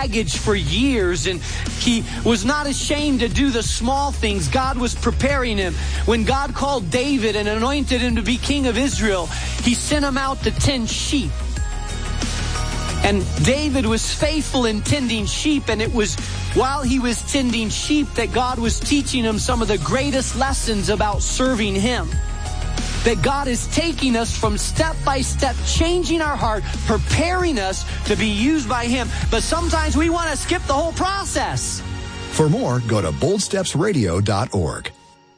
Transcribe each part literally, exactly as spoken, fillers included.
baggage for years, and he was not ashamed to do the small things. God was preparing him. When God called David and anointed him to be king of Israel, he sent him out to tend sheep. And David was faithful in tending sheep, and it was while he was tending sheep that God was teaching him some of the greatest lessons about serving him. That God is taking us from step by step, changing our heart, preparing us to be used by him. But sometimes we want to skip the whole process. For more, go to bold steps radio dot org.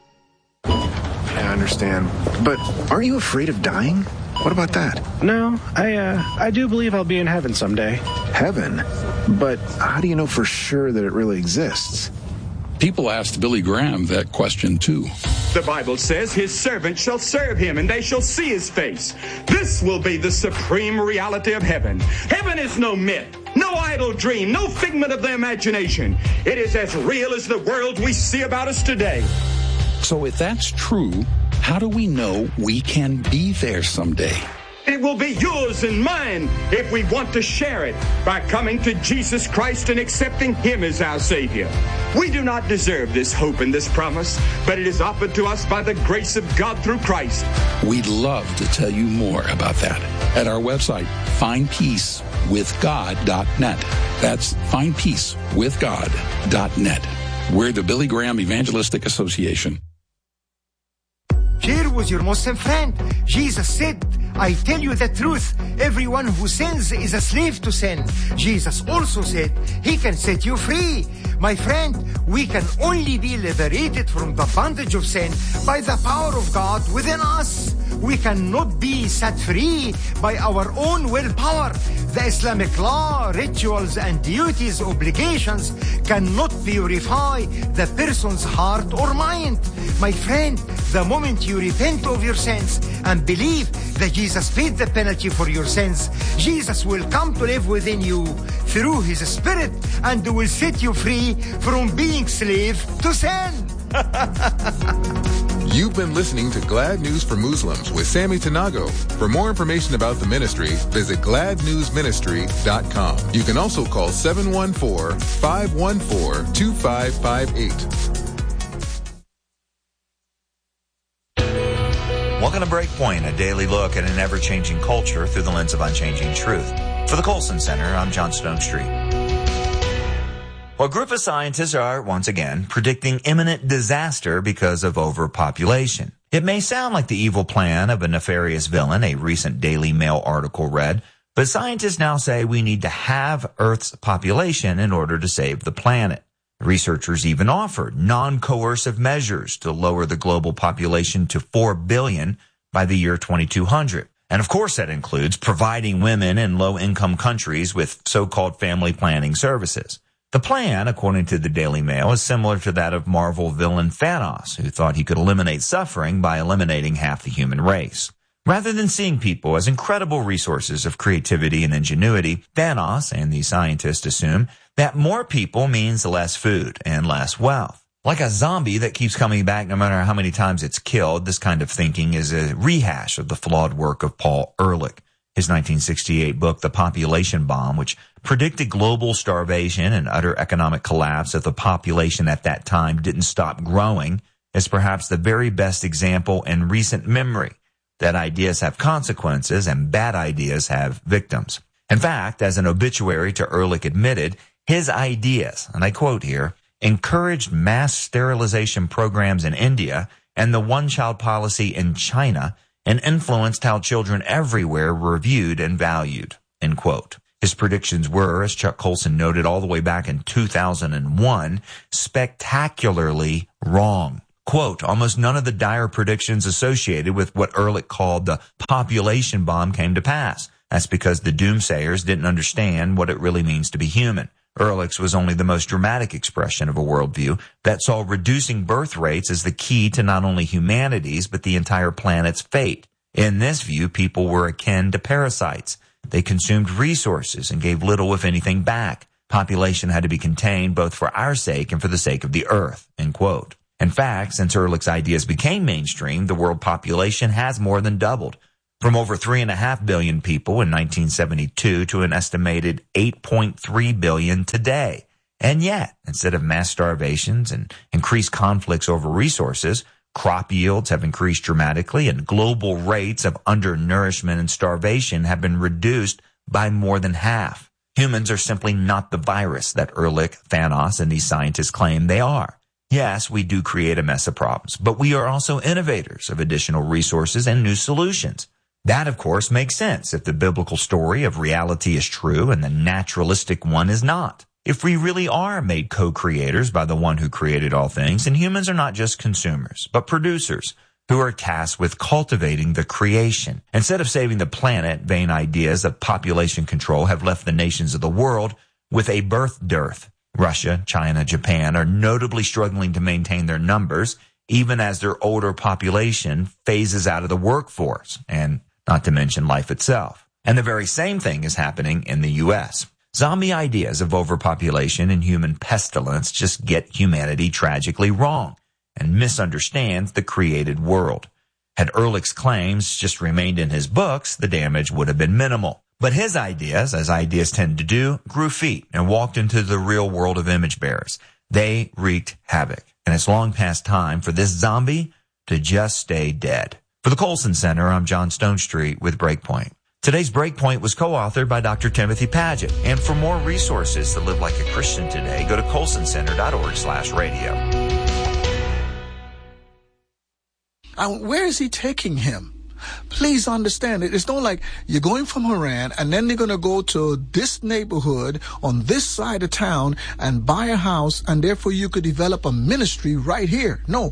I understand. But aren't you afraid of dying? What about that? No, I uh, I do believe I'll be in heaven someday. Heaven? But how do you know for sure that it really exists? People asked Billy Graham that question too. The Bible says his servants shall serve him and they shall see his face. This will be the supreme reality of heaven. Heaven is no myth, no idle dream, no figment of the imagination. It is as real as the world we see about us today. So if that's true, how do we know we can be there someday? It will be yours and mine if we want to share it by coming to Jesus Christ and accepting him as our Savior. We do not deserve this hope and this promise, but it is offered to us by the grace of God through Christ. We'd love to tell you more about that at our website, find peace with god dot net. That's find peace with god dot net. We're the Billy Graham Evangelistic Association. Here was your Muslim friend. Jesus said, I tell you the truth. Everyone who sins is a slave to sin. Jesus also said, he can set you free. My friend, we can only be liberated from the bondage of sin by the power of God within us. We cannot be set free by our own willpower. The Islamic law, rituals, and duties, obligations cannot purify the person's heart or mind. My friend, the moment you repent of your sins and believe that Jesus paid the penalty for your sins, Jesus will come to live within you through his Spirit and will set you free from being slave to sin. You've been listening to Glad News for Muslims with Sammy Tanago. For more information about the ministry, visit glad news ministry dot com. You can also call seven one four, five one four, two five five eight. Welcome to Breakpoint, a daily look at an ever-changing culture through the lens of unchanging truth. For the Colson Center, I'm John Stone Street. Well, a group of scientists are, once again, predicting imminent disaster because of overpopulation. It may sound like the evil plan of a nefarious villain, a recent Daily Mail article read, but scientists now say we need to halve Earth's population in order to save the planet. Researchers even offered non-coercive measures to lower the global population to four billion by the year twenty-two hundred. And of course that includes providing women in low-income countries with so-called family planning services. The plan, according to the Daily Mail, is similar to that of Marvel villain Thanos, who thought he could eliminate suffering by eliminating half the human race. Rather than seeing people as incredible resources of creativity and ingenuity, Thanos and the scientists assume that more people means less food and less wealth. Like a zombie that keeps coming back no matter how many times it's killed, this kind of thinking is a rehash of the flawed work of Paul Ehrlich. His nineteen sixty-eight book, The Population Bomb, which predicted global starvation and utter economic collapse if the population at that time didn't stop growing, is perhaps the very best example in recent memory that ideas have consequences and bad ideas have victims. In fact, as an obituary to Ehrlich admitted, his ideas, and I quote here, encouraged mass sterilization programs in India and the one-child policy in China and influenced how children everywhere were viewed and valued, end quote. His predictions were, as Chuck Colson noted all the way back in two thousand one, spectacularly wrong. Quote, almost none of the dire predictions associated with what Ehrlich called the population bomb came to pass. That's because the doomsayers didn't understand what it really means to be human. Ehrlich's was only the most dramatic expression of a worldview that saw reducing birth rates as the key to not only humanity's but the entire planet's fate. In this view, people were akin to parasites. They consumed resources and gave little, if anything, back. Population had to be contained both for our sake and for the sake of the earth, end quote. In fact, since Ehrlich's ideas became mainstream, the world population has more than doubled. from over three and a half billion people in nineteen seventy-two to an estimated eight point three billion today. And yet, instead of mass starvations and increased conflicts over resources, crop yields have increased dramatically and global rates of undernourishment and starvation have been reduced by more than half. Humans are simply not the virus that Ehrlich, Thanos, and these scientists claim they are. Yes, we do create a mess of problems, but we are also innovators of additional resources and new solutions. That, of course, makes sense if the biblical story of reality is true and the naturalistic one is not. If we really are made co-creators by the one who created all things, and humans are not just consumers, but producers who are tasked with cultivating the creation. Instead of saving the planet, vain ideas of population control have left the nations of the world with a birth dearth. Russia, China, Japan are notably struggling to maintain their numbers, even as their older population phases out of the workforce, and not to mention life itself. And the very same thing is happening in the U S Zombie ideas of overpopulation and human pestilence just get humanity tragically wrong and misunderstands the created world. Had Ehrlich's claims just remained in his books, the damage would have been minimal. But his ideas, as ideas tend to do, grew feet and walked into the real world of image bearers. They wreaked havoc, and it's long past time for this zombie to just stay dead. For the Colson Center, I'm John Stonestreet with Breakpoint. Today's Breakpoint was co-authored by Doctor Timothy Paget. And for more resources to live like a Christian today, go to colson center dot org slash radio. Uh, where is he taking him? Please understand it. It's not like you're going from Haran and then they're going to go to this neighborhood on this side of town and buy a house, and therefore you could develop a ministry right here. No.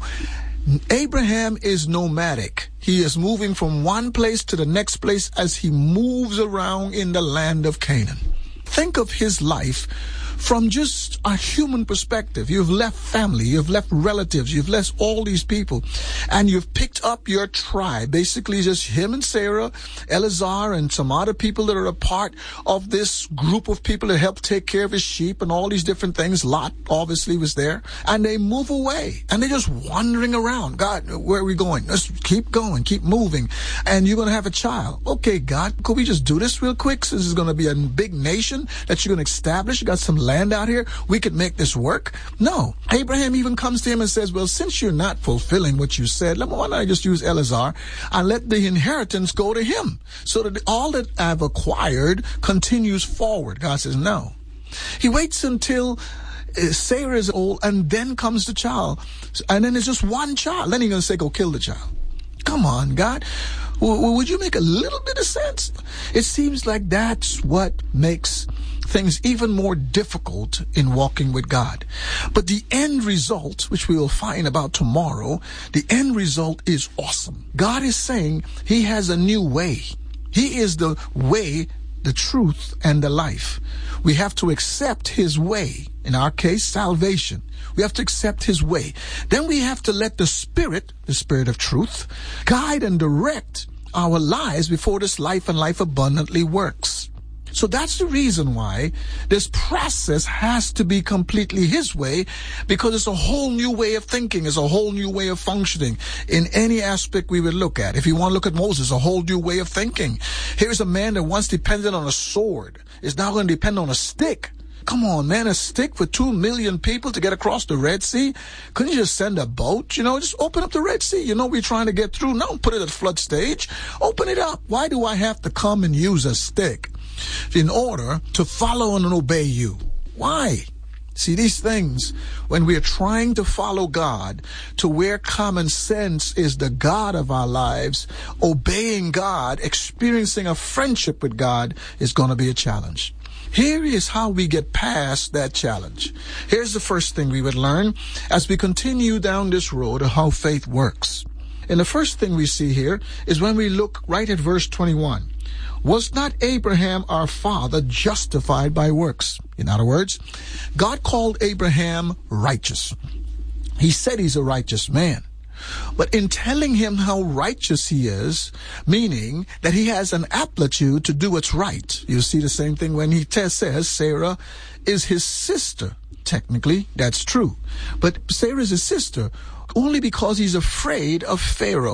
Abraham is nomadic. He is moving from one place to the next place as he moves around in the land of Canaan. Think of his life from just a human perspective. You've left family, you've left relatives, you've left all these people, and you've picked up your tribe. Basically just him and Sarah, Eleazar, and some other people that are a part of this group of people that help take care of his sheep and all these different things. Lot obviously was there. And they move away, and they're just wandering around. God, where are we going? Let's keep going, keep moving. And you're going to have a child. Okay, God, could we just do this real quick? So this is going to be a big nation that you're going to establish. You got some land out here, we could make this work. No. Abraham even comes to him and says, well, since you're not fulfilling what you said, why don't I just use Eleazar and let the inheritance go to him so that all that I've acquired continues forward. God says, no. He waits until Sarah is old, and then comes the child. And then it's just one child. Then he's going to say, go kill the child. Come on, God. W- would you make a little bit of sense? It seems like that's what makes things even more difficult in walking with God. But the end result, which we will find about tomorrow, the end result is awesome. God is saying he has a new way. He is the way, the truth, and the life. We have to accept his way. In our case, salvation. We have to accept his way. Then we have to let the Spirit, the Spirit of truth, guide and direct our lives before this life and life abundantly works. So that's the reason why this process has to be completely his way, because it's a whole new way of thinking. It's a whole new way of functioning in any aspect we would look at. If you want to look at Moses, a whole new way of thinking. Here's a man that once depended on a sword is now going to depend on a stick. Come on, man, a stick for two million people to get across the Red Sea? Couldn't you just send a boat? You know, just open up the Red Sea. You know, we're trying to get through. Don't put it at flood stage. Open it up. Why do I have to come and use a stick in order to follow and obey you? Why? See, these things, when we are trying to follow God to where common sense is the God of our lives, obeying God, experiencing a friendship with God is going to be a challenge. Here is how we get past that challenge. Here's the first thing we would learn as we continue down this road of how faith works. And the first thing we see here is when we look right at verse twenty-one. Was not Abraham our father justified by works? In other words, God called Abraham righteous. He said he's a righteous man. But in telling him how righteous he is, meaning that he has an aptitude to do what's right. You see the same thing when he t- says Sarah is his sister. Technically, that's true. But Sarah is his sister only because he's afraid of Pharaoh.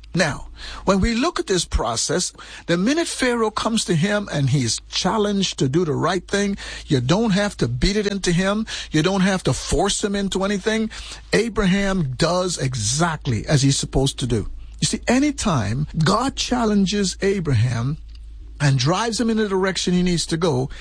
Now, when we look at this process, the minute Pharaoh comes to him and he's challenged to do the right thing, you don't have to beat it into him. You don't have to force him into anything. Abraham does exactly as he's supposed to do. You see, anytime God challenges Abraham and drives him in the direction he needs to go,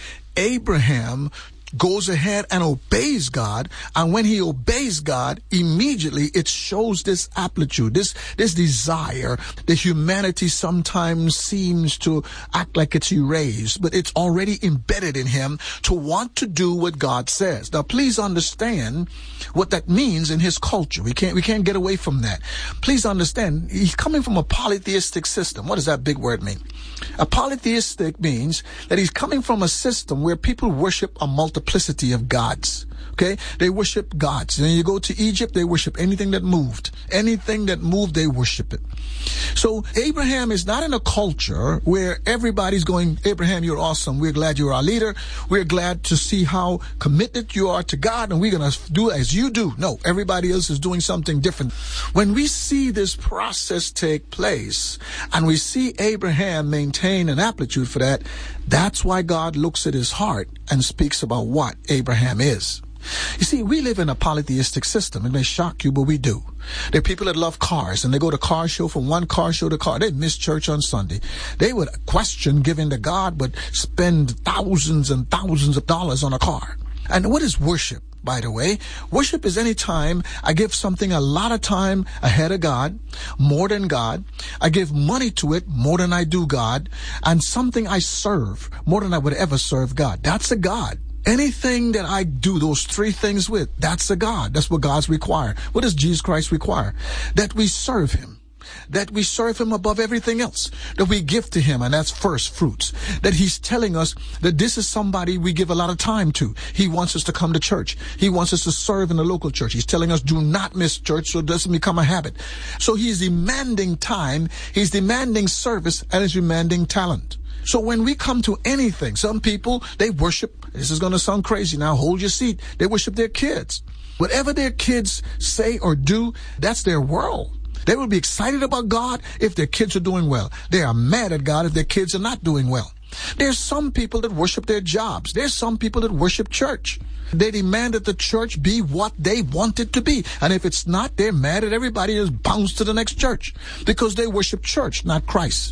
Abraham goes ahead and obeys God, and when he obeys God, immediately it shows this aptitude, this this desire that humanity sometimes seems to act like it's erased, but it's already embedded in him to want to do what God says. Now, please understand what that means in his culture. We can't we can't get away from that. Please understand, he's coming from a polytheistic system. What does that big word mean? A polytheistic means that he's coming from a system where people worship a multiplicity of gods. Okay? They worship gods. And you go to Egypt, they worship anything that moved. Anything that moved, they worship it. So Abraham is not in a culture where everybody's going, Abraham, you're awesome. We're glad you're our leader. We're glad to see how committed you are to God, and we're going to do as you do. No, everybody else is doing something different. When we see this process take place, and we see Abraham maintain an aptitude for that, that's why God looks at his heart and speaks about what Abraham is. You see, we live in a polytheistic system. It may shock you, but we do. There are people that love cars, and they go to car show from one car show to car. They miss church on Sunday. They would question giving to God, but spend thousands and thousands of dollars on a car. And what is worship, by the way? Worship is any time I give something a lot of time ahead of God, more than God. I give money to it more than I do God, and something I serve more than I would ever serve God. That's a God. Anything that I do those three things with, that's a God. That's what God's require. What does Jesus Christ require? That we serve him. That we serve him above everything else. That we give to him, and that's first fruits. That he's telling us that this is somebody we give a lot of time to. He wants us to come to church. He wants us to serve in the local church. He's telling us do not miss church so it doesn't become a habit. So he's demanding time, he's demanding service, and he's demanding talent. So when we come to anything, some people, they worship, this is going to sound crazy now, hold your seat, they worship their kids. Whatever their kids say or do, that's their world. They will be excited about God if their kids are doing well. They are mad at God if their kids are not doing well. There's some people that worship their jobs. There's some people that worship church. They demand that the church be what they want it to be. And if it's not, they're mad at everybody and just bounce to the next church because they worship church, not Christ.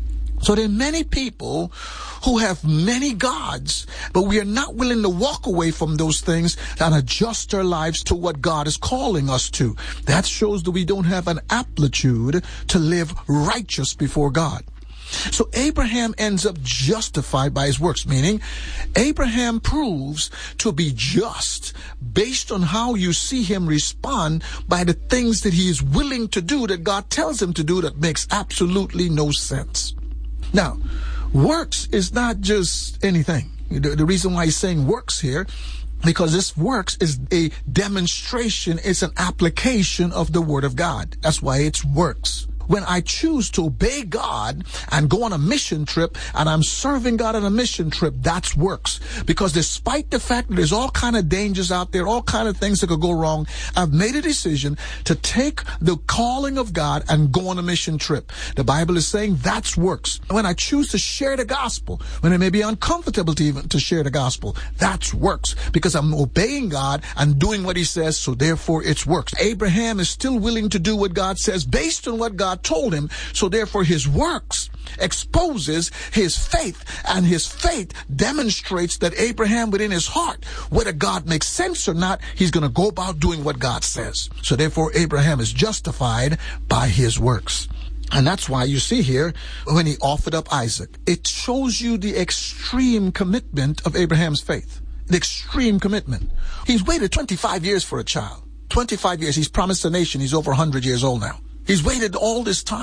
So there are many people who have many gods, but we are not willing to walk away from those things and adjust our lives to what God is calling us to. That shows that we don't have an aptitude to live righteous before God. So Abraham ends up justified by his works, meaning Abraham proves to be just based on how you see him respond by the things that he is willing to do that God tells him to do that makes absolutely no sense. Now, works is not just anything. The, the reason why he's saying works here, because this works is a demonstration, it's an application of the Word of God. That's why it's works. When I choose to obey God and go on a mission trip and I'm serving God on a mission trip, that's works. Because despite the fact that there's all kind of dangers out there, all kind of things that could go wrong, I've made a decision to take the calling of God and go on a mission trip. The Bible is saying that's works. When I choose to share the gospel, when it may be uncomfortable to even to share the gospel, that's works. Because I'm obeying God and doing what he says, so therefore it's works. Abraham is still willing to do what God says based on what God told him, so therefore his works exposes his faith, and his faith demonstrates that Abraham within his heart, whether God makes sense or not, he's going to go about doing what God says. So therefore Abraham is justified by his works. And that's why you see here, when he offered up Isaac, it shows you the extreme commitment of Abraham's faith. The extreme commitment. He's waited twenty-five years for a child. twenty-five years. He's promised a nation. He's over one hundred years old now. He's waited all this time.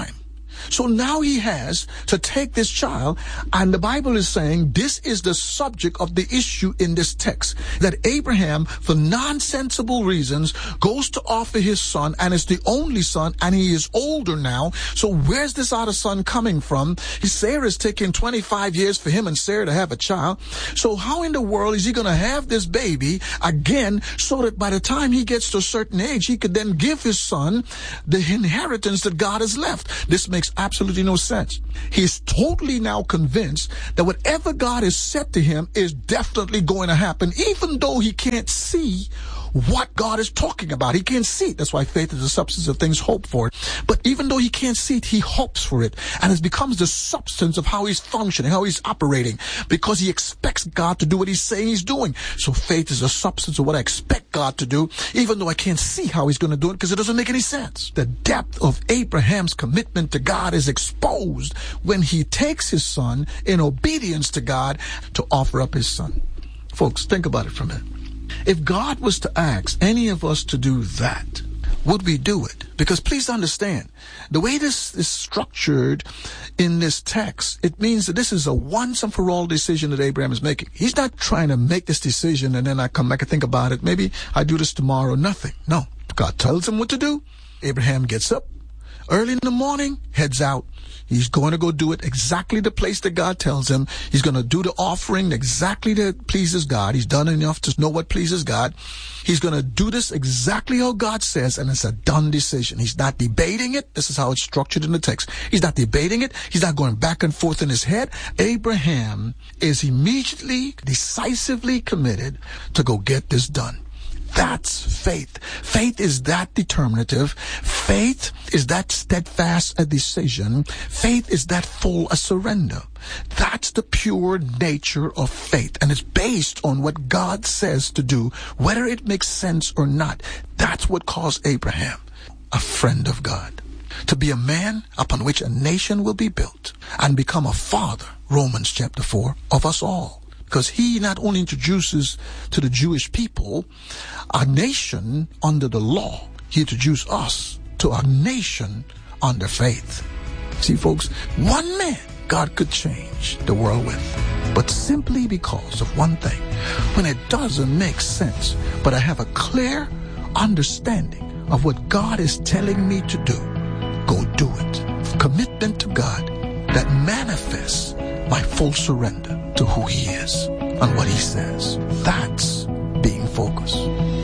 So now he has to take this child, and the Bible is saying this is the subject of the issue in this text, that Abraham, for nonsensible reasons, goes to offer his son, and it's the only son, and he is older now. So where's this other son coming from? Sarah's taking twenty-five years for him and Sarah to have a child. So how in the world is he going to have this baby again, so that by the time he gets to a certain age, he could then give his son the inheritance that God has left? This makes absolutely no sense. He's totally now convinced that whatever God has said to him is definitely going to happen, even though he can't see what God is talking about. He can't see it. That's why faith is the substance of things hoped for. But even though he can't see it, he hopes for it. And it becomes the substance of how he's functioning, how he's operating, because he expects God to do what he's saying he's doing. So faith is the substance of what I expect God to do, even though I can't see how he's going to do it because it doesn't make any sense. The depth of Abraham's commitment to God is exposed when he takes his son in obedience to God to offer up his son. Folks, think about it for a minute. If God was to ask any of us to do that, would we do it? Because please understand, the way this is structured in this text, it means that this is a once and for all decision that Abraham is making. He's not trying to make this decision and then I come back and think about it. Maybe I do this tomorrow. Nothing. No. God tells him what to do. Abraham gets up early in the morning, heads out. He's going to go do it exactly the place that God tells him. He's going to do the offering exactly that pleases God. He's done enough to know what pleases God. He's going to do this exactly how God says, and it's a done decision. He's not debating it. This is how it's structured in the text. He's not debating it. He's not going back and forth in his head. Abraham is immediately, decisively committed to go get this done. That's faith. Faith is that determinative. Faith is that steadfast a decision. Faith is that full a surrender. That's the pure nature of faith. And it's based on what God says to do, whether it makes sense or not. That's what caused Abraham a friend of God. To be a man upon which a nation will be built and become a father, Romans chapter four, of us all. Because he not only introduces to the Jewish people a nation under the law, he introduced us to a nation under faith. See, folks, one man God could change the world with, but simply because of one thing. When it doesn't make sense, but I have a clear understanding of what God is telling me to do, go do it. Commitment to God that manifests my full surrender to who he is and what he says. That's being focused.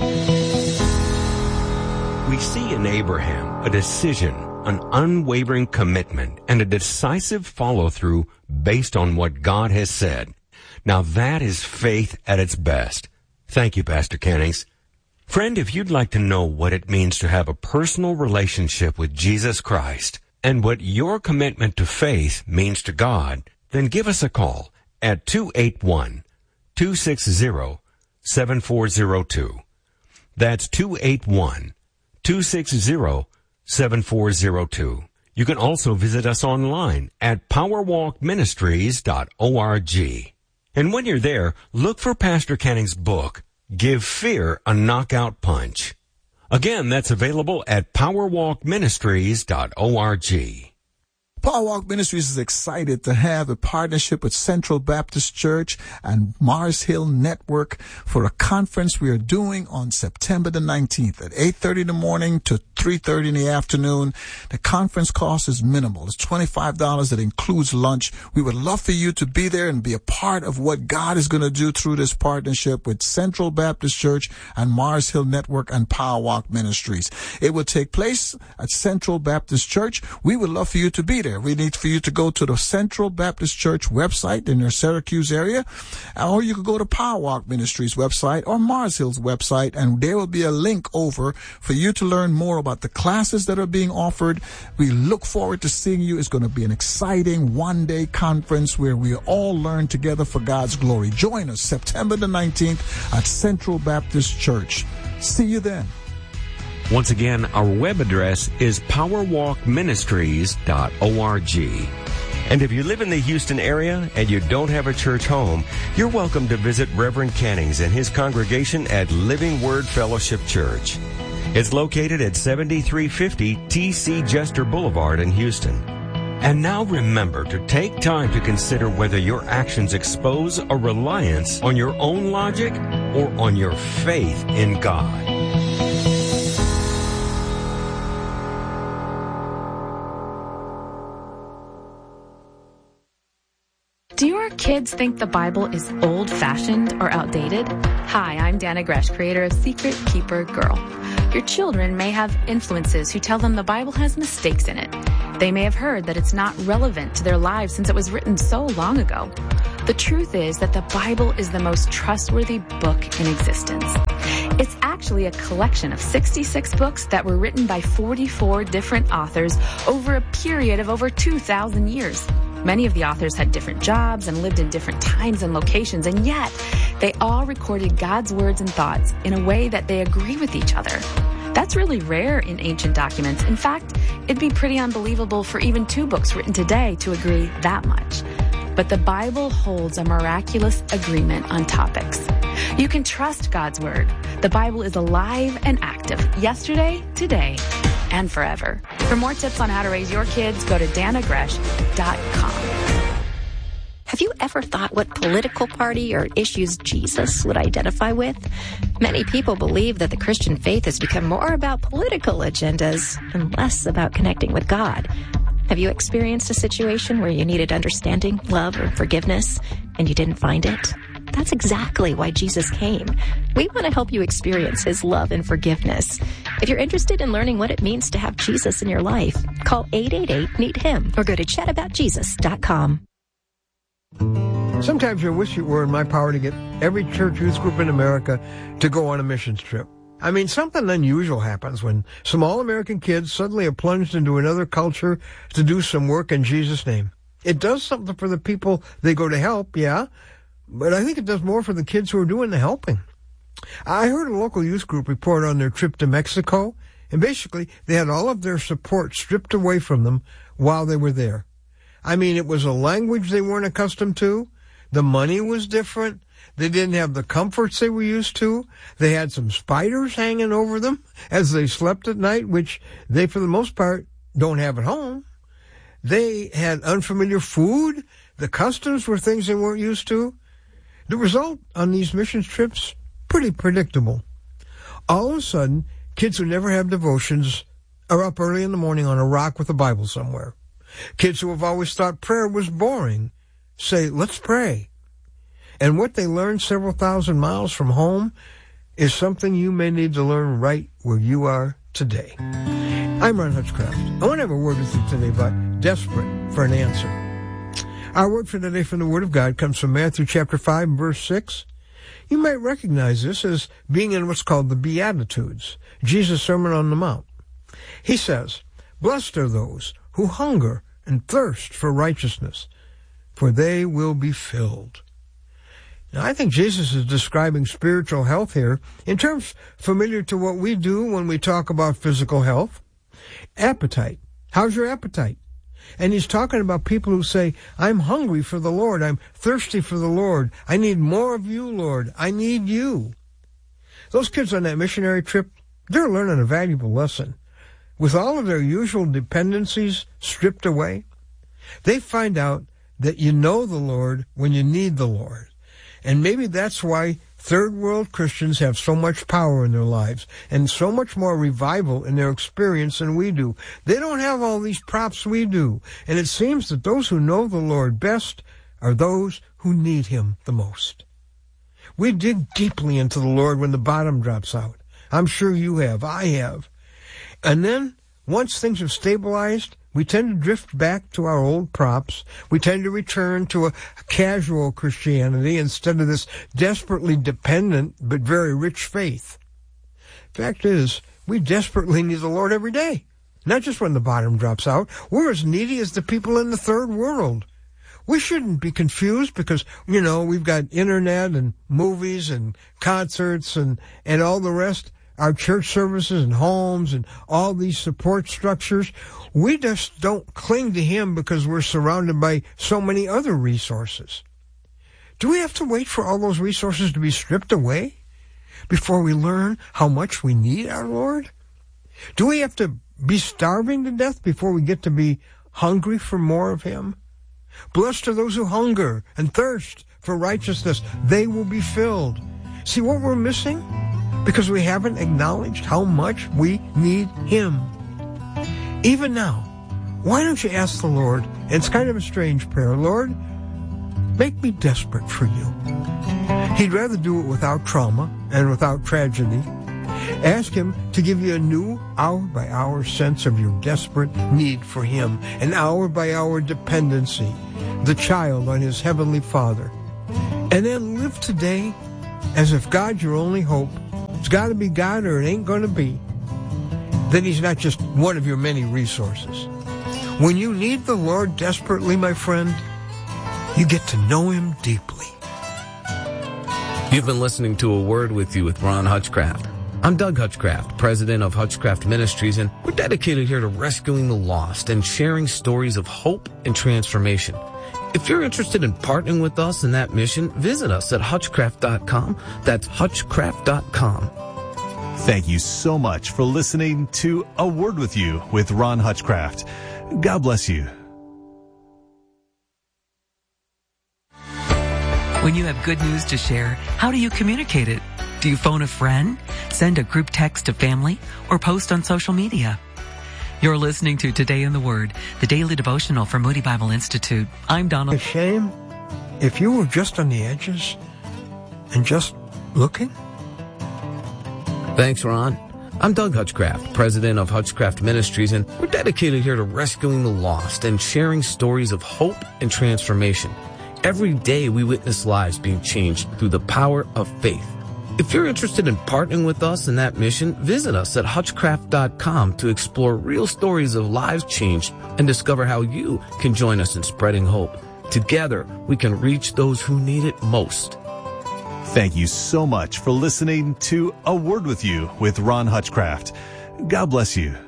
We see in Abraham a decision, an unwavering commitment, and a decisive follow-through based on what God has said. Now that is faith at its best. Thank you, Pastor Cannings. Friend, if you'd like to know what it means to have a personal relationship with Jesus Christ and what your commitment to faith means to God, then give us a call at two eight one, two six zero, seven four zero two. That's two eight one, two six zero, seven four zero two. You can also visit us online at power walk ministries dot org. And when you're there, look for Pastor Canning's book, Give Fear a Knockout Punch. Again, that's available at power walk ministries dot org. Power Walk Ministries is excited to have a partnership with Central Baptist Church and Mars Hill Network for a conference we are doing on September the nineteenth at eight thirty in the morning to three thirty in the afternoon. The conference cost is minimal. It's twenty-five dollars. That includes lunch. We would love for you to be there and be a part of what God is going to do through this partnership with Central Baptist Church and Mars Hill Network and Power Walk Ministries. It will take place at Central Baptist Church. We would love for you to be there. We need for you to go to the Central Baptist Church website in your Syracuse area, or you could go to Power Walk Ministries website or Mars Hill's website, and there will be a link over for you to learn more about the classes that are being offered. We look forward to seeing you. It's going to be an exciting one-day conference where we all learn together for God's glory. Join us September the nineteenth at Central Baptist Church. See you then. Once again, our web address is power walk ministries dot org. And if you live in the Houston area and you don't have a church home, you're welcome to visit Reverend Cannings and his congregation at Living Word Fellowship Church. It's located at seventy-three fifty T C Jester Boulevard in Houston. And now remember to take time to consider whether your actions expose a reliance on your own logic or on your faith in God. Do your kids think the Bible is old-fashioned or outdated? Hi, I'm Dana Gresh, creator of Secret Keeper Girl. Your children may have influences who tell them the Bible has mistakes in it. They may have heard that it's not relevant to their lives since it was written so long ago. The truth is that the Bible is the most trustworthy book in existence. It's actually a collection of sixty-six books that were written by forty-four different authors over a period of over two thousand years. Many of the authors had different jobs and lived in different times and locations, and yet they all recorded God's words and thoughts in a way that they agree with each other. That's really rare in ancient documents. In fact, it'd be pretty unbelievable for even two books written today to agree that much. But the Bible holds a miraculous agreement on topics. You can trust God's word. The Bible is alive and active, yesterday, today, and forever. For more tips on how to raise your kids, go to dana gresh dot com. Have you ever thought what political party or issues Jesus would identify with? Many people believe that the Christian faith has become more about political agendas and less about connecting with God. Have you experienced a situation where you needed understanding, love, or forgiveness, and you didn't find it? That's exactly why Jesus came. We want to help you experience his love and forgiveness. If you're interested in learning what it means to have Jesus in your life, call eight eight eight, meet him or go to chat about jesus dot com. Sometimes I wish it were in my power to get every church youth group in America to go on a missions trip. I mean, something unusual happens when some all-American kids suddenly are plunged into another culture to do some work in Jesus' name. It does something for the people they go to help, yeah, but I think it does more for the kids who are doing the helping. I heard a local youth group report on their trip to Mexico, and basically they had all of their support stripped away from them while they were there. I mean, it was a language they weren't accustomed to. The money was different. They didn't have the comforts they were used to. They had some spiders hanging over them as they slept at night, which they, for the most part, don't have at home. They had unfamiliar food. The customs were things they weren't used to. The result on these missions trips, pretty predictable. All of a sudden, kids who never have devotions are up early in the morning on a rock with a Bible somewhere. Kids who have always thought prayer was boring say, let's pray. And what they learned several thousand miles from home is something you may need to learn right where you are today. I'm Ron Hutchcraft. I want to have a word with you today about desperate for an answer. Our word for today from the Word of God comes from Matthew chapter five, verse six. You might recognize this as being in what's called the Beatitudes, Jesus' Sermon on the Mount. He says, blessed are those who hunger and thirst for righteousness, for they will be filled. Now, I think Jesus is describing spiritual health here in terms familiar to what we do when we talk about physical health. Appetite. How's your appetite? And he's talking about people who say, I'm hungry for the Lord. I'm thirsty for the Lord. I need more of you, Lord. I need you. Those kids on that missionary trip, they're learning a valuable lesson. With all of their usual dependencies stripped away, they find out that you know the Lord when you need the Lord. And maybe that's why third world Christians have so much power in their lives and so much more revival in their experience than we do. They don't have all these props we do. And it seems that those who know the Lord best are those who need him the most. We dig deeply into the Lord when the bottom drops out. I'm sure you have. I have. And then, once things have stabilized, we tend to drift back to our old props. We tend to return to a casual Christianity instead of this desperately dependent but very rich faith. Fact is, we desperately need the Lord every day. Not just when the bottom drops out. We're as needy as the people in the third world. We shouldn't be confused because, you know, we've got internet and movies and concerts and, and all the rest. Our church services and homes and all these support structures. We just don't cling to him because we're surrounded by so many other resources. Do we have to wait for all those resources to be stripped away before we learn how much we need our Lord? Do we have to be starving to death before we get to be hungry for more of him? Blessed are those who hunger and thirst for righteousness. They will be filled. See what we're missing? Because we haven't acknowledged how much we need him. Even now, why don't you ask the Lord, and it's kind of a strange prayer, Lord, make me desperate for you. He'd rather do it without trauma and without tragedy. Ask him to give you a new hour-by-hour sense of your desperate need for him, an hour-by-hour dependency, the child on his heavenly Father. And then live today as if God's your only hope. It's got to be God or it ain't going to be. Then he's not just one of your many resources. When you need the Lord desperately, my friend, you get to know him deeply. You've been listening to A Word With You with Ron Hutchcraft. I'm Doug Hutchcraft, president of Hutchcraft Ministries, and we're dedicated here to rescuing the lost and sharing stories of hope and transformation. If you're interested in partnering with us in that mission, visit us at hutchcraft dot com. That's hutchcraft dot com. Thank you so much for listening to A Word With You with Ron Hutchcraft. God bless you. When you have good news to share, how do you communicate it? Do you phone a friend, send a group text to family, or post on social media? You're listening to Today in the Word, the daily devotional from Moody Bible Institute. I'm Donald. A shame if you were just on the edges and just looking. Thanks, Ron. I'm Doug Hutchcraft, president of Hutchcraft Ministries, and we're dedicated here to rescuing the lost and sharing stories of hope and transformation. Every day we witness lives being changed through the power of faith. If you're interested in partnering with us in that mission, visit us at hutchcraft dot com to explore real stories of lives changed and discover how you can join us in spreading hope. Together, we can reach those who need it most. Thank you so much for listening to A Word With You with Ron Hutchcraft. God bless you.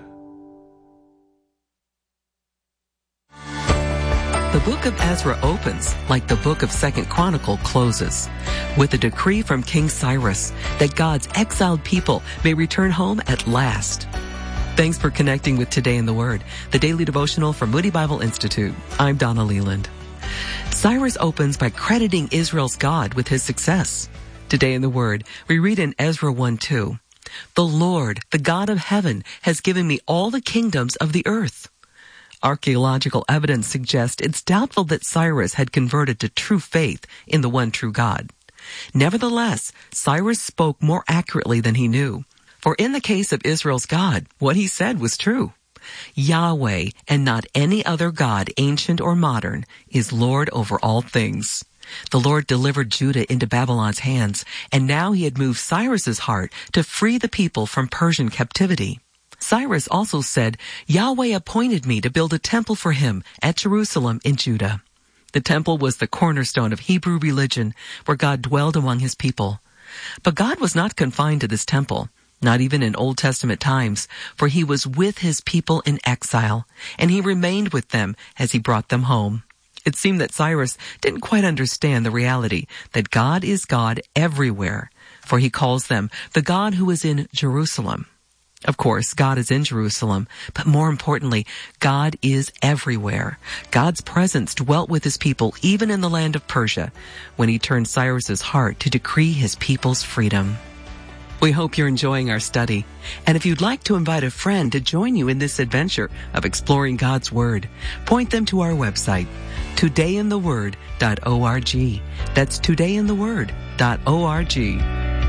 The book of Ezra opens like the book of Second Chronicle closes, with a decree from King Cyrus that God's exiled people may return home at last. Thanks for connecting with Today in the Word, the daily devotional from Moody Bible Institute. I'm Donna Leland. Cyrus opens by crediting Israel's God with his success. Today in the Word, we read in Ezra one two, "The Lord, the God of heaven, has given me all the kingdoms of the earth." Archaeological evidence suggests it's doubtful that Cyrus had converted to true faith in the one true God. Nevertheless, Cyrus spoke more accurately than he knew. For in the case of Israel's God, what he said was true. Yahweh, and not any other God, ancient or modern, is Lord over all things. The Lord delivered Judah into Babylon's hands, and now he had moved Cyrus's heart to free the people from Persian captivity. Cyrus also said, "Yahweh appointed me to build a temple for him at Jerusalem in Judah." The temple was the cornerstone of Hebrew religion, where God dwelled among his people. But God was not confined to this temple, not even in Old Testament times, for he was with his people in exile, and he remained with them as he brought them home. It seemed that Cyrus didn't quite understand the reality that God is God everywhere, for he calls them the God who is in Jerusalem. Of course, God is in Jerusalem, but more importantly, God is everywhere. God's presence dwelt with his people even in the land of Persia, when he turned Cyrus's heart to decree his people's freedom. We hope you're enjoying our study. And if you'd like to invite a friend to join you in this adventure of exploring God's Word, point them to our website, today in the word dot org. That's today in the word dot org.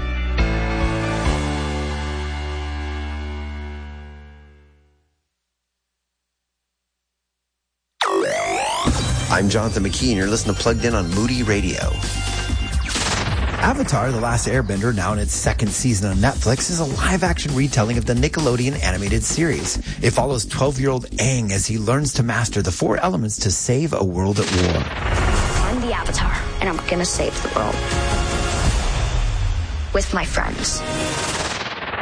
I'm Jonathan McKee, and you're listening to Plugged In on Moody Radio. Avatar: The Last Airbender, now in its second season on Netflix, is a live-action retelling of the Nickelodeon animated series. It follows twelve-year-old Aang as he learns to master the four elements to save a world at war. I'm the Avatar, and I'm gonna save the world. With my friends.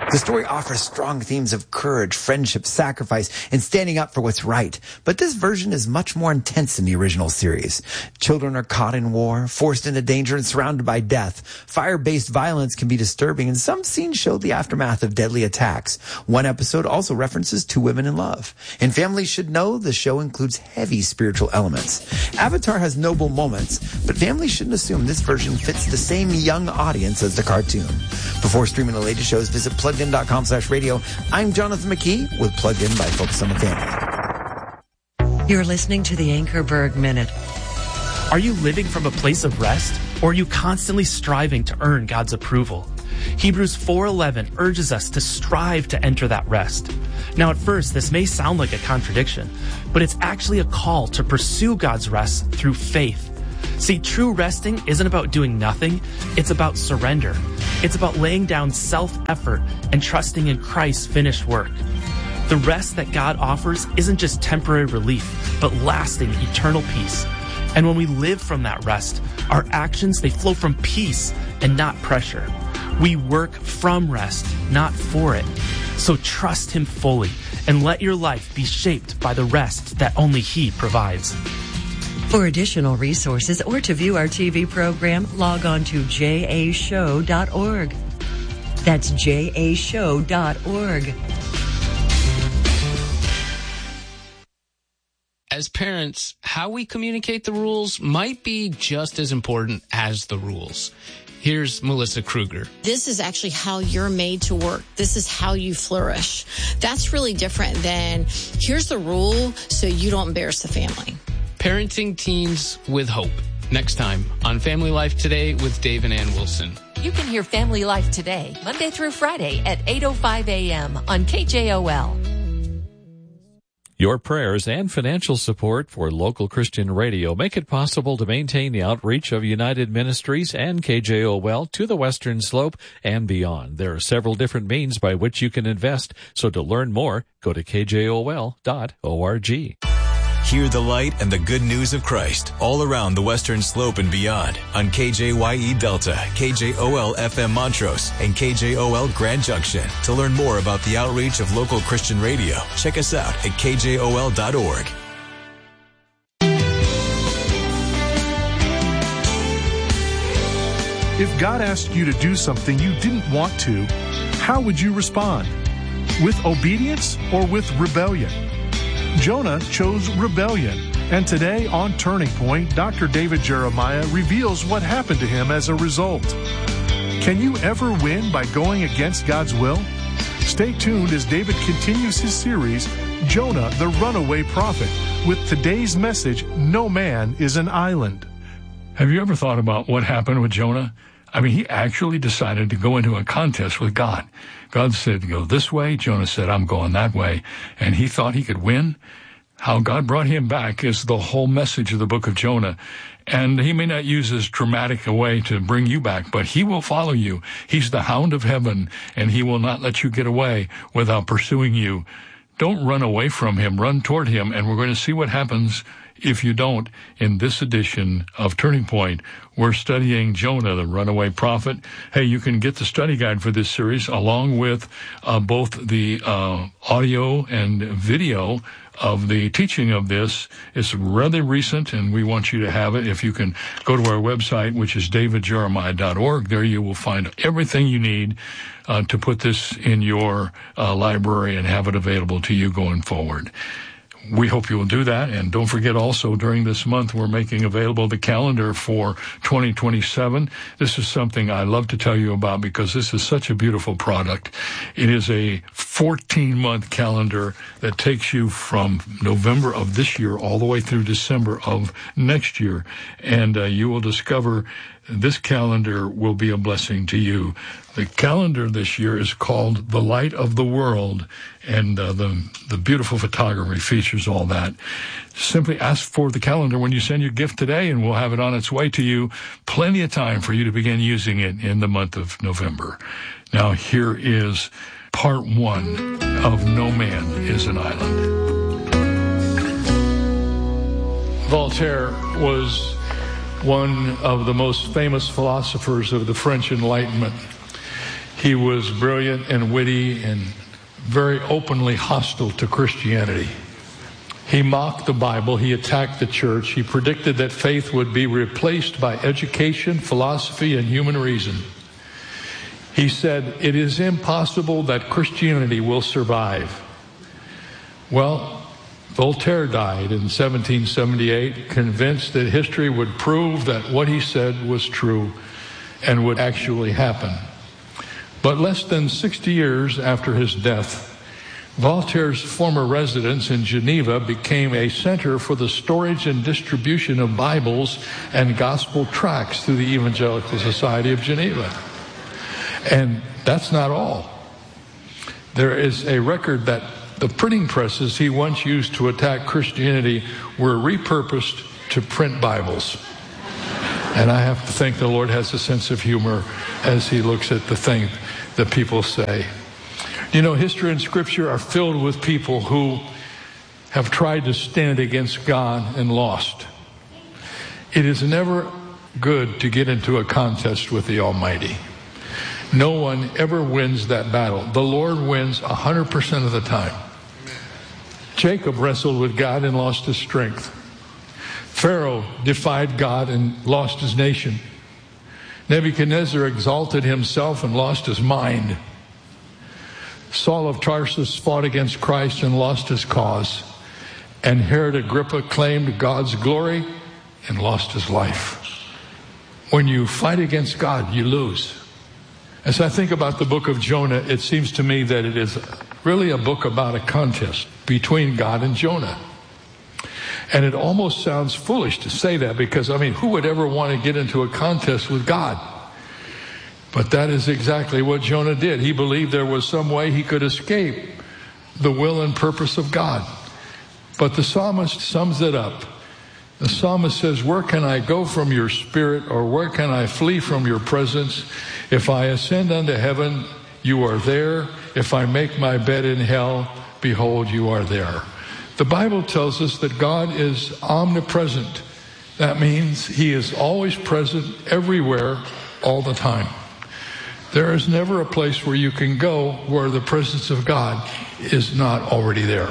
The story offers strong themes of courage, friendship, sacrifice, and standing up for what's right. But this version is much more intense than the original series. Children are caught in war, forced into danger, and surrounded by death. Fire-based violence can be disturbing, and some scenes show the aftermath of deadly attacks. One episode also references two women in love. And families should know the show includes heavy spiritual elements. Avatar has noble moments, but families shouldn't assume this version fits the same young audience as the cartoon. Before streaming the latest shows, visit plugged in dot com slash radio. I'm Jonathan McKee with Plugged In by Focus on the Family. You're listening to the Anchorberg Minute. Are you living from a place of rest, or are you constantly striving to earn God's approval? Hebrews four eleven urges us to strive to enter that rest. Now, at first, this may sound like a contradiction, but it's actually a call to pursue God's rest through faith. See, true resting isn't about doing nothing. It's about surrender. It's about laying down self-effort and trusting in Christ's finished work. The rest that God offers isn't just temporary relief, but lasting eternal peace. And when we live from that rest, our actions, they flow from peace and not pressure. We work from rest, not for it. So trust Him fully and let your life be shaped by the rest that only He provides. For additional resources or to view our T V program, log on to j a show dot org. That's j a show dot org. As parents, how we communicate the rules might be just as important as the rules. Here's Melissa Kruger. This is actually how you're made to work. This is how you flourish. That's really different than here's the rule so you don't embarrass the family. Parenting teens with hope. Next time on Family Life Today with Dave and Ann Wilson. You can hear Family Life Today, Monday through Friday at eight oh five a.m. on K J O L. Your prayers and financial support for local Christian radio make it possible to maintain the outreach of United Ministries and K J O L to the Western Slope and beyond. There are several different means by which you can invest, so to learn more, go to k j o l dot org. Hear the light and the good news of Christ all around the Western Slope and beyond on K J Y E Delta, K J O L F M Montrose, and K J O L Grand Junction. To learn more about the outreach of local Christian radio, check us out at k j o l dot org. If God asked you to do something you didn't want to, how would you respond? With obedience or with rebellion? Jonah chose rebellion, and today on Turning Point, Doctor David Jeremiah reveals what happened to him as a result. Can you ever win by going against God's will? Stay tuned as David continues his series, Jonah the Runaway Prophet, with today's message, No Man is an Island. Have you ever thought about what happened with Jonah? I mean, he actually decided to go into a contest with God. God said, go this way. Jonah said, I'm going that way. And he thought he could win. How God brought him back is the whole message of the book of Jonah. And he may not use as dramatic a way to bring you back, but he will follow you. He's the hound of heaven, and he will not let you get away without pursuing you. Don't run away from him. Run toward him, and we're going to see what happens if you don't. In this edition of Turning Point, we're studying Jonah, the runaway prophet. Hey, you can get the study guide for this series along with uh, both the uh, audio and video of the teaching of this. It's rather recent, and we want you to have it. If you can go to our website, which is david jeremiah dot org, there you will find everything you need uh, to put this in your uh, library and have it available to you going forward. We hope you will do that. And don't forget also, during this month, we're making available the calendar for twenty twenty-seven. This is something I love to tell you about because this is such a beautiful product. It is a fourteen-month calendar that takes you from November of this year all the way through December of next year. And uh, you will discover this calendar will be a blessing to you. The calendar this year is called The Light of the World, and uh, the, the beautiful photography features all that. Simply ask for the calendar when you send your gift today, and we'll have it on its way to you. Plenty of time for you to begin using it in the month of November. Now, here is part one of No Man is an Island. Voltaire was one of the most famous philosophers of the French Enlightenment. He was brilliant and witty and very openly hostile to Christianity. He mocked the Bible. He attacked the church. He predicted that faith would be replaced by education, philosophy, and human reason. He said, "It is impossible that Christianity will survive." Well, Voltaire died in seventeen seventy-eight, convinced that history would prove that what he said was true and would actually happen. But less than sixty years after his death, Voltaire's former residence in Geneva became a center for the storage and distribution of Bibles and gospel tracts through the Evangelical Society of Geneva. And that's not all. There is a record that the printing presses he once used to attack Christianity were repurposed to print Bibles. And I have to think the Lord has a sense of humor as he looks at the thing that people say. You know, history and scripture are filled with people who have tried to stand against God and lost. It is never good to get into a contest with the Almighty. No one ever wins that battle. The Lord wins one hundred percent of the time. Jacob wrestled with God and lost his strength. Pharaoh defied God and lost his nation. Nebuchadnezzar exalted himself and lost his mind. Saul of Tarsus fought against Christ and lost his cause. And Herod Agrippa claimed God's glory and lost his life. When you fight against God, you lose. As I think about the book of Jonah, it seems to me that it is really a book about a contest between God and Jonah. And it almost sounds foolish to say that because, I mean, who would ever want to get into a contest with God? But that is exactly what Jonah did. He believed there was some way he could escape the will and purpose of God. But the psalmist sums it up. The psalmist says, "Where can I go from your spirit, or where can I flee from your presence? If I ascend unto heaven, you are there. If I make my bed in hell, behold, you are there." The Bible tells us that God is omnipresent. That means he is always present everywhere, all the time. There is never a place where you can go where the presence of God is not already there.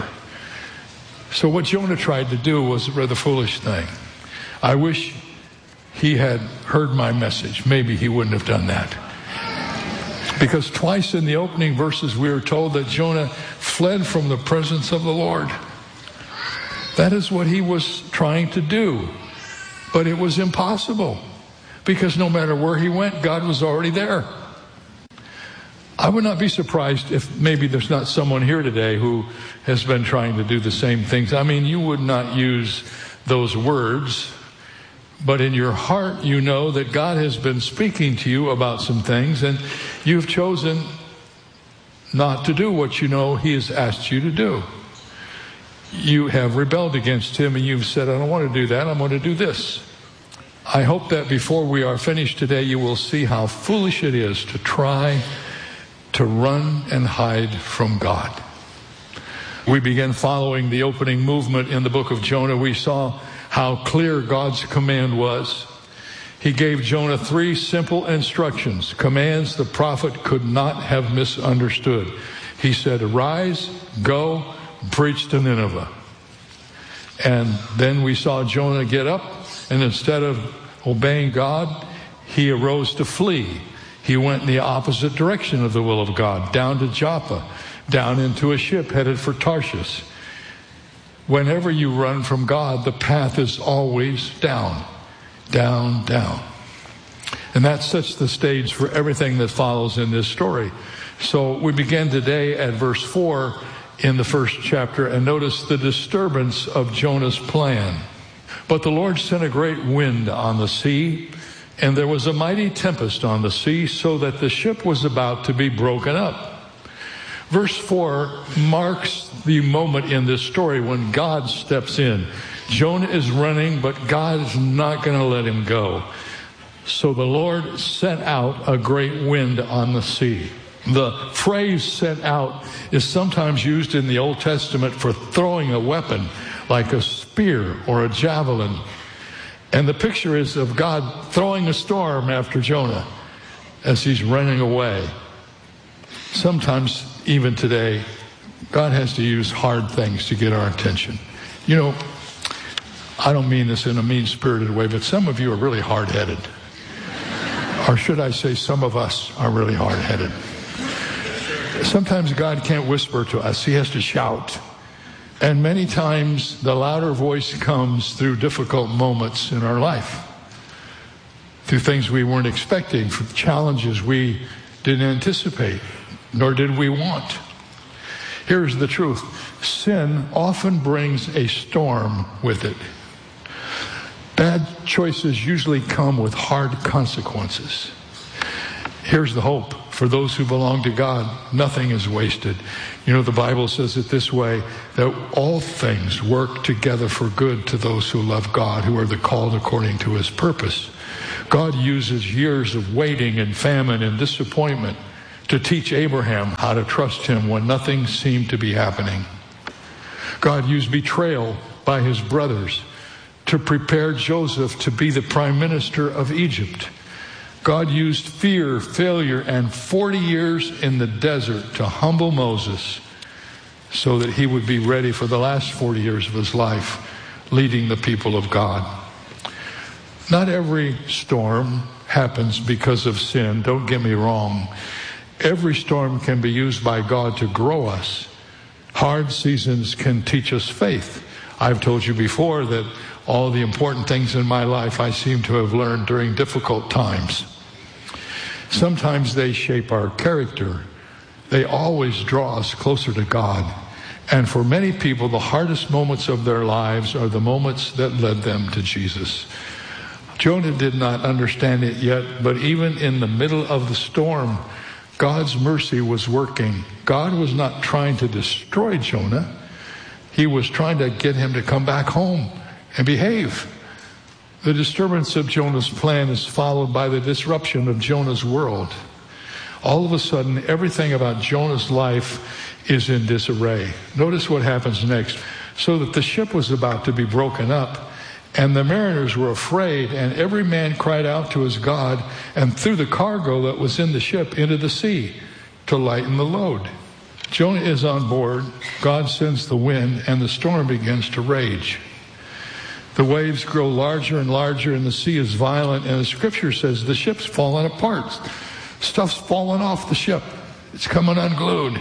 So what Jonah tried to do was a rather foolish thing. I wish he had heard my message. Maybe he wouldn't have done that. Because twice in the opening verses we are told that Jonah fled from the presence of the Lord. That is what he was trying to do. But it was impossible. Because no matter where he went, God was already there. I would not be surprised if maybe there's not someone here today who has been trying to do the same things. I mean, you would not use those words, but in your heart you know that God has been speaking to you about some things, and you've chosen not to do what you know he has asked you to do. You have rebelled against him, and you've said, "I don't want to do that, I'm going to do this." I hope that before we are finished today, you will see how foolish it is to try to run and hide from God. We began following the opening movement in the book of Jonah. We saw how clear God's command was. He gave Jonah three simple instructions, commands the prophet could not have misunderstood. He said, "Arise, go, preach to Nineveh." And then we saw Jonah get up, and instead of obeying God, he arose to flee. He went in the opposite direction of the will of God, down to Joppa, down into a ship headed for Tarshish. Whenever you run from God, the path is always down, down, down. And that sets the stage for everything that follows in this story. So we begin today at verse four in the first chapter, and notice the disturbance of Jonah's plan. "But the Lord sent a great wind on the sea, and there was a mighty tempest on the sea, so that the ship was about to be broken up." Verse four marks the moment in this story when God steps in. Jonah is running, but God is not going to let him go. So the Lord sent out a great wind on the sea. The phrase "sent out" is sometimes used in the Old Testament for throwing a weapon, like a spear or a javelin. And the picture is of God throwing a storm after Jonah as he's running away. Sometimes, even today, God has to use hard things to get our attention. You know, I don't mean this in a mean-spirited way, but some of you are really hard-headed. Or should I say some of us are really hard-headed. Sometimes God can't whisper to us. He has to shout. And many times the louder voice comes through difficult moments in our life, through things we weren't expecting, from challenges we didn't anticipate, nor did we want. Here's the truth. Sin often brings a storm with it. Bad choices usually come with hard consequences. Here's the hope. For those who belong to God, nothing is wasted. You know, the Bible says it this way, that all things work together for good to those who love God, who are the called according to his purpose. God uses years of waiting and famine and disappointment to teach Abraham how to trust him when nothing seemed to be happening. God used betrayal by his brothers to prepare Joseph to be the prime minister of Egypt. God used fear, failure, and forty years in the desert to humble Moses so that he would be ready for the last forty years of his life, leading the people of God. Not every storm happens because of sin. Don't get me wrong. Every storm can be used by God to grow us. Hard seasons can teach us faith. I've told you before that all the important things in my life I seem to have learned during difficult times. Sometimes they shape our character. They always draw us closer to God. And for many people, the hardest moments of their lives are the moments that led them to Jesus. Jonah did not understand it yet, but even in the middle of the storm, God's mercy was working. God was not trying to destroy Jonah. He was trying to get him to come back home and behave. The disturbance of Jonah's plan is followed by the disruption of Jonah's world. All of a sudden, everything about Jonah's life is in disarray. Notice what happens next. So that the ship was about to be broken up, and the mariners were afraid, and every man cried out to his God and threw the cargo that was in the ship into the sea to lighten the load. Jonah is on board. God sends the wind, and the storm begins to rage. The waves grow larger and larger, and the sea is violent, and the scripture says the ship's falling apart. Stuff's falling off the ship. It's coming unglued.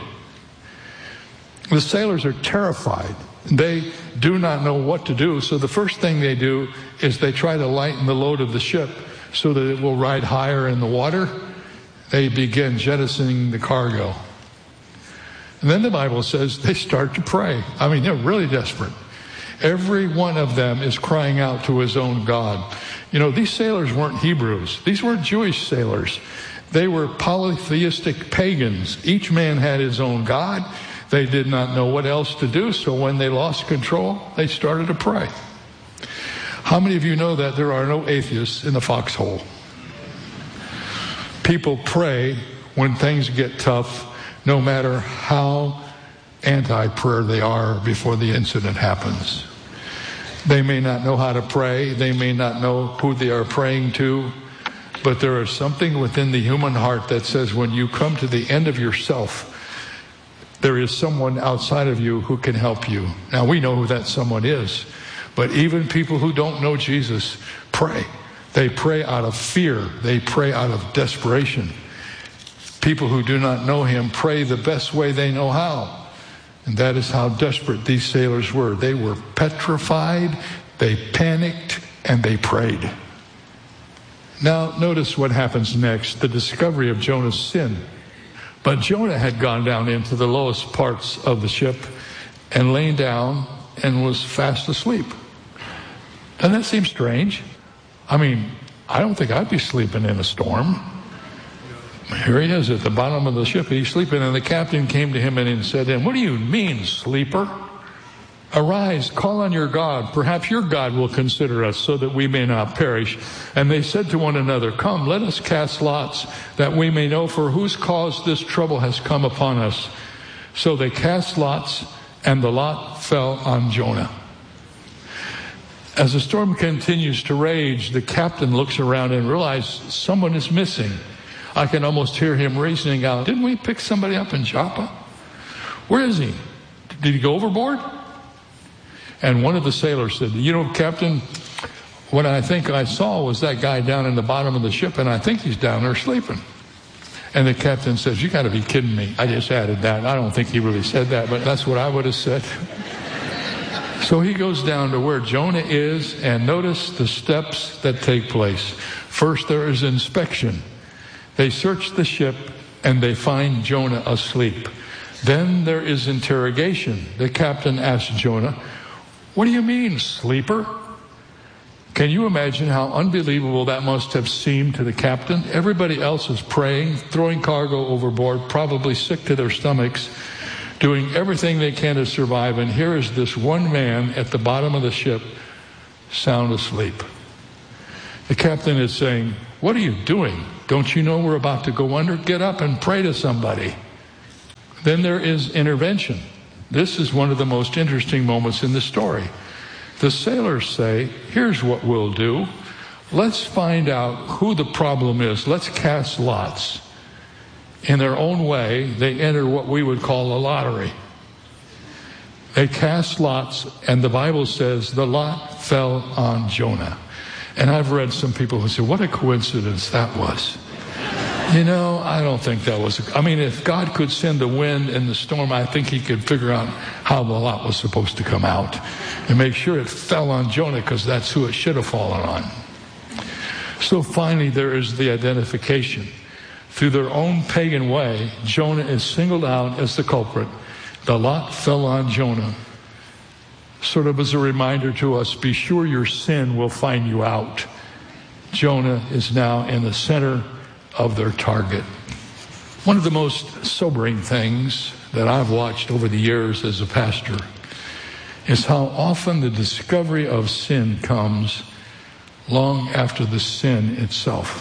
The sailors are terrified. They do not know what to do, so the first thing they do is they try to lighten the load of the ship so that it will ride higher in the water. They begin jettisoning the cargo. And then the Bible says they start to pray. I mean, they're really desperate. Every one of them is crying out to his own God. You know, these sailors weren't Hebrews. These weren't Jewish sailors. They were polytheistic pagans. Each man had his own God. They did not know what else to do, so when they lost control, they started to pray. How many of you know that there are no atheists in the foxhole? People pray when things get tough, no matter how anti-prayer they are before the incident happens. They may not know how to pray. They may not know who they are praying to. But there is something within the human heart that says when you come to the end of yourself, there is someone outside of you who can help you. Now, we know who that someone is. But even people who don't know Jesus pray. They pray out of fear. They pray out of desperation. People who do not know him pray the best way they know how. And that is how desperate these sailors were. They were petrified, they panicked, and they prayed. Now, notice what happens next, the discovery of Jonah's sin. But Jonah had gone down into the lowest parts of the ship and lain down and was fast asleep. Doesn't that seem strange? I mean, I don't think I'd be sleeping in a storm. Here he is at the bottom of the ship. He's sleeping, and the captain came to him and said to him, "What do you mean, sleeper? Arise, call on your God. Perhaps your God will consider us so that we may not perish." And they said to one another, "Come, let us cast lots that we may know for whose cause this trouble has come upon us." So they cast lots, and the lot fell on Jonah. As the storm continues to rage, the captain looks around and realizes someone is missing. I can almost hear him reasoning out, didn't we pick somebody up in Joppa? Where is he? Did he go overboard? And one of the sailors said, you know, Captain, what I think I saw was that guy down in the bottom of the ship, and I think he's down there sleeping. And the captain says, you got to be kidding me. I just added that. I don't think he really said that, but that's what I would have said. So he goes down to where Jonah is, and notice the steps that take place. First, there is inspection. They search the ship, and they find Jonah asleep. Then there is interrogation. The captain asks Jonah, what do you mean, sleeper? Can you imagine how unbelievable that must have seemed to the captain? Everybody else is praying, throwing cargo overboard, probably sick to their stomachs, doing everything they can to survive. And here is this one man at the bottom of the ship, sound asleep. The captain is saying, what are you doing? Don't you know we're about to go under? Get up and pray to somebody. Then there is intervention. This is one of the most interesting moments in the story. The sailors say, here's what we'll do. Let's find out who the problem is. Let's cast lots. In their own way, they enter what we would call a lottery. They cast lots, and the Bible says the lot fell on Jonah. And I've read some people who say, what a coincidence that was. You know, I don't think that was... I mean, if God could send the wind and the storm, I think he could figure out how the lot was supposed to come out and make sure it fell on Jonah, because that's who it should have fallen on. So finally, there is the identification. Through their own pagan way, Jonah is singled out as the culprit. The lot fell on Jonah. Sort of as a reminder to us, be sure your sin will find you out. Jonah is now in the center of their target. One of the most sobering things that I've watched over the years as a pastor is how often the discovery of sin comes long after the sin itself.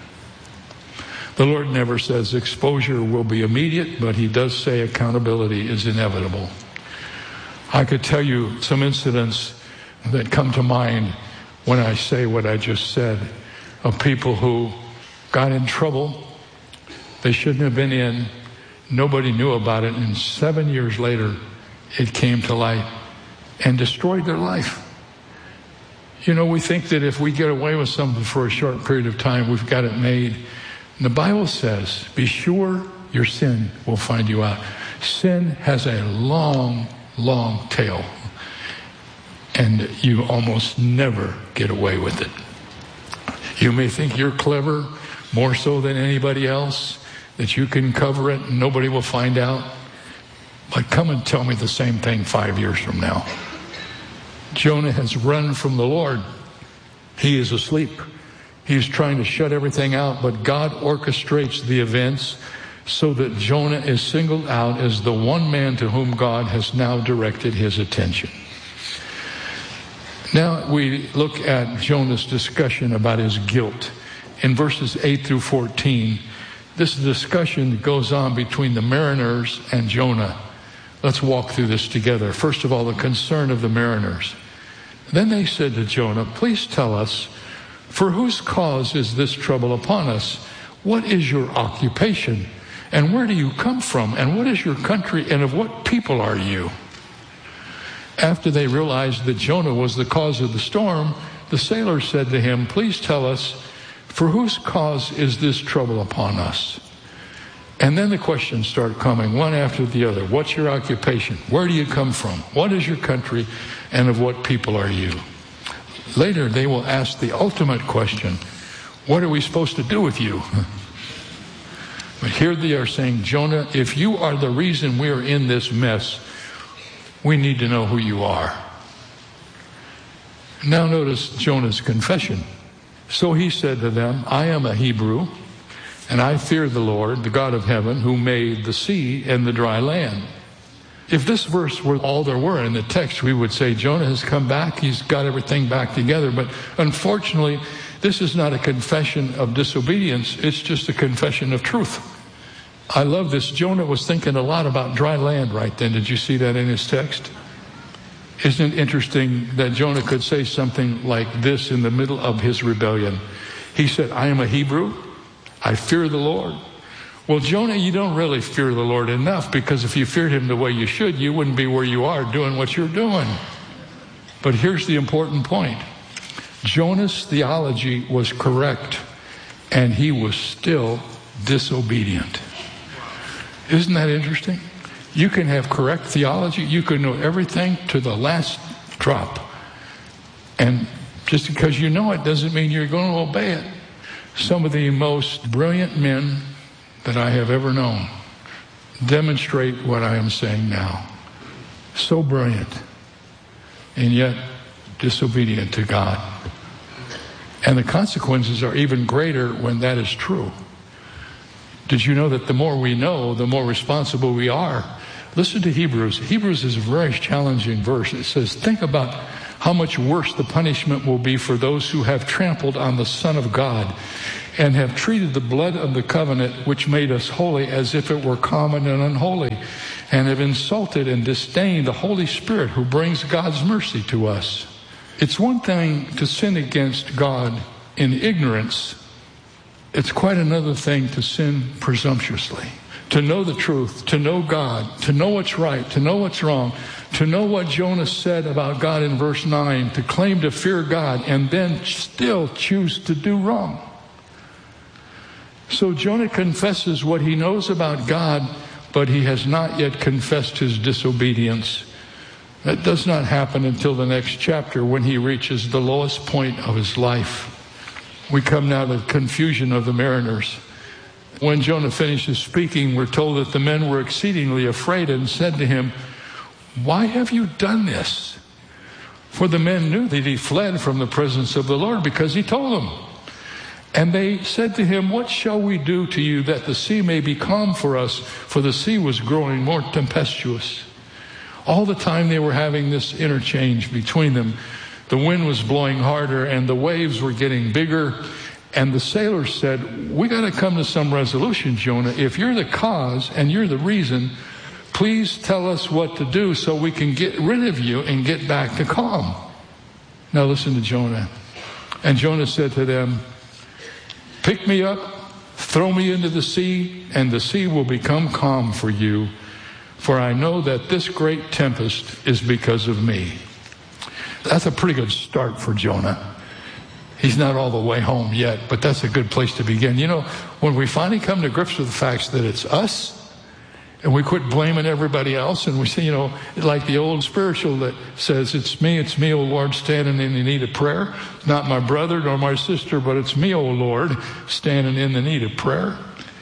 The Lord never says exposure will be immediate, but he does say accountability is inevitable. I could tell you some incidents that come to mind when I say what I just said, of people who got in trouble they shouldn't have been in. Nobody knew about it, and seven years later it came to light and destroyed their life. You know, we think that if we get away with something for a short period of time, we've got it made. And the Bible says, be sure your sin will find you out. Sin has a long, long tail, and you almost never get away with it. You may think you're clever, more so than anybody else, that you can cover it and nobody will find out. But come and tell me the same thing five years from now. Jonah has run from the Lord. He is asleep. He's trying to shut everything out, but God orchestrates the events so that Jonah is singled out as the one man to whom God has now directed his attention. Now we look at Jonah's discussion about his guilt. In verses eight through fourteen, this discussion goes on between the mariners and Jonah. Let's walk through this together. First of all, the concern of the mariners. Then they said to Jonah, please tell us, for whose cause is this trouble upon us? What is your occupation? And where do you come from? And what is your country? And of what people are you? After they realized that Jonah was the cause of the storm, the sailors said to him, please tell us, for whose cause is this trouble upon us? And then the questions start coming, one after the other. What's your occupation? Where do you come from? What is your country? And of what people are you? Later, they will ask the ultimate question, what are we supposed to do with you? But here they are saying, Jonah, if you are the reason we are in this mess, we need to know who you are. Now notice Jonah's confession. So he said to them, I am a Hebrew, and I fear the Lord, the God of heaven, who made the sea and the dry land. If this verse were all there were in the text, we would say Jonah has come back, he's got everything back together. But unfortunately, this is not a confession of disobedience, it's just a confession of truth. I love this. Jonah was thinking a lot about dry land right then. Did you see that in his text? Isn't it interesting that Jonah could say something like this in the middle of his rebellion? He said, I am a Hebrew, I fear the Lord. Well, Jonah, you don't really fear the Lord enough, because if you feared him the way you should, you wouldn't be where you are doing what you're doing. But here's the important point. Jonah's theology was correct, and he was still disobedient. Isn't that interesting? You can have correct theology. You can know everything to the last drop. And just because you know it doesn't mean you're going to obey it. Some of the most brilliant men that I have ever known demonstrate what I am saying now. So brilliant, and yet disobedient to God. And the consequences are even greater when that is true. Did you know that the more we know, the more responsible we are? Listen to Hebrews. Hebrews is a very challenging verse. It says, think about how much worse the punishment will be for those who have trampled on the Son of God and have treated the blood of the covenant which made us holy as if it were common and unholy, and have insulted and disdained the Holy Spirit who brings God's mercy to us. It's one thing to sin against God in ignorance. It's quite another thing to sin presumptuously. To know the truth, to know God, to know what's right, to know what's wrong, to know what Jonah said about God in verse nine, to claim to fear God, and then still choose to do wrong. So Jonah confesses what he knows about God, but he has not yet confessed his disobedience. That does not happen until the next chapter, when he reaches the lowest point of his life. We come now to the confusion of the mariners. When Jonah finishes speaking, we're told that the men were exceedingly afraid and said to him, why have you done this? For the men knew that he fled from the presence of the Lord, because he told them. And they said to him, what shall we do to you that the sea may be calm for us? For the sea was growing more tempestuous. All the time they were having this interchange between them. The wind was blowing harder and the waves were getting bigger. And the sailors said, we got to come to some resolution, Jonah. If you're the cause and you're the reason, please tell us what to do so we can get rid of you and get back to calm. Now listen to Jonah. And Jonah said to them, pick me up, throw me into the sea, and the sea will become calm for you. For I know that this great tempest is because of me. That's a pretty good start for Jonah. He's not all the way home yet, but that's a good place to begin. You know, when we finally come to grips with the facts that it's us, and we quit blaming everybody else, and we say, you know, like the old spiritual that says, it's me, it's me, O Lord, standing in the need of prayer. Not my brother nor my sister, but it's me, O Lord, standing in the need of prayer.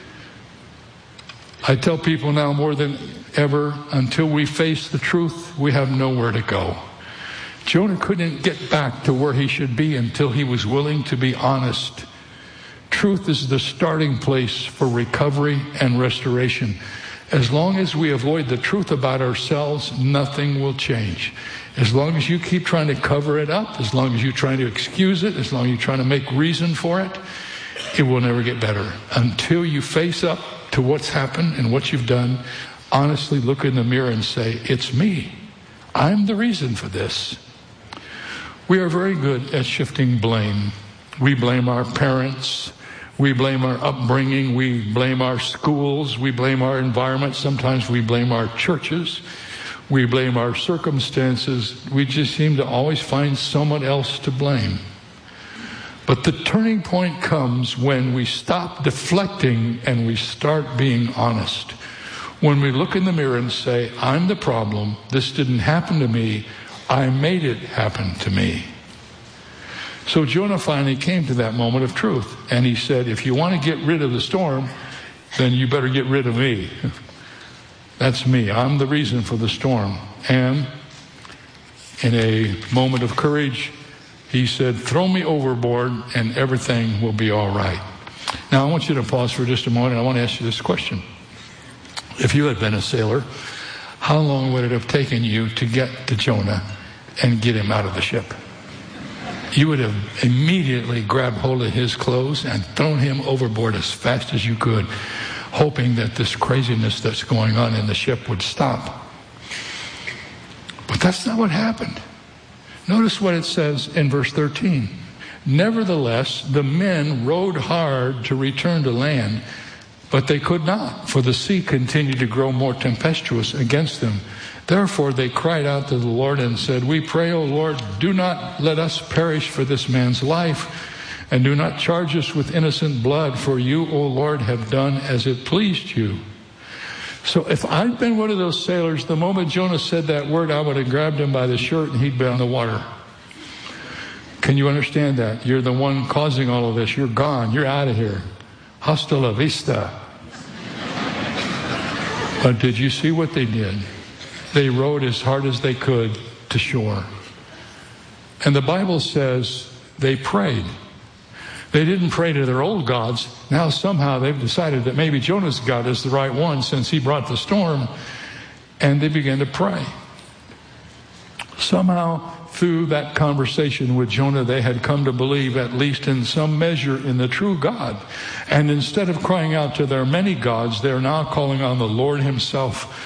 I tell people now more than ever, until we face the truth, we have nowhere to go. Jonah couldn't get back to where he should be until he was willing to be honest. Truth is the starting place for recovery and restoration. As long as we avoid the truth about ourselves, nothing will change. As long as you keep trying to cover it up, as long as you're trying to excuse it, as long as you're trying to make reason for it, it will never get better. Until you face up to what's happened and what you've done, honestly look in the mirror and say, it's me. I'm the reason for this. We are very good at shifting blame. We blame our parents. We blame our upbringing. We blame our schools. We blame our environment. Sometimes we blame our churches. We blame our circumstances. We just seem to always find someone else to blame. But the turning point comes when we stop deflecting and we start being honest. When we look in the mirror and say, I'm the problem. This didn't happen to me. I made it happen to me. So Jonah finally came to that moment of truth. And he said, if you want to get rid of the storm, then you better get rid of me. That's me. I'm the reason for the storm. And in a moment of courage, he said, throw me overboard and everything will be all right. Now, I want you to pause for just a moment. I want to ask you this question. If you had been a sailor, how long would it have taken you to get to Jonah and get him out of the ship? You would have immediately grabbed hold of his clothes and thrown him overboard as fast as you could, hoping that this craziness that's going on in the ship would stop. But that's not what happened. Notice what it says in verse thirteen. Nevertheless, the men rowed hard to return to land, but they could not, for the sea continued to grow more tempestuous against them. Therefore they cried out to the Lord and said, "We pray, O Lord, do not let us perish for this man's life, and do not charge us with innocent blood, for you, O Lord, have done as it pleased you." So if I'd been one of those sailors, the moment Jonah said that word, I would have grabbed him by the shirt and he'd been on the water. Can you understand that? You're the one causing all of this. You're gone. You're out of here. Hasta la vista. But did you see what they did? They rowed as hard as they could to shore. And the Bible says they prayed. They didn't pray to their old gods. Now somehow they've decided that maybe Jonah's God is the right one since he brought the storm. And they began to pray. Somehow through that conversation with Jonah, they had come to believe, at least in some measure, in the true God. And instead of crying out to their many gods, they're now calling on the Lord himself